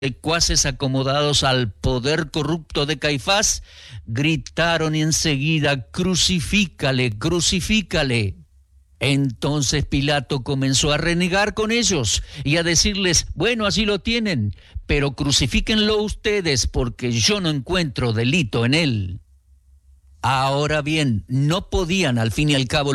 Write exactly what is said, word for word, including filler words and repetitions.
secuaces acomodados al poder corrupto de Caifás gritaron enseguida: crucifícale, crucifícale. Entonces Pilato comenzó a renegar con ellos y a decirles: bueno, así lo tienen, pero crucifíquenlo ustedes, porque yo no encuentro delito en él. Ahora bien, no podían al fin y al cabo